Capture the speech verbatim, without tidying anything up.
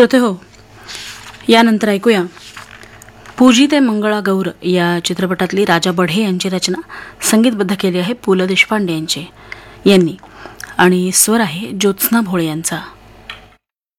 श्रोते हो, यानंतर ऐकूया पूजिते मंगळा गौर या चित्रपटातली राजा बढे यांची रचना संगीतबद्ध केली आहे पु ल देशपांडे यांचे यांनी आणि स्वर आहे ज्योत्स्ना भोळे यांचा.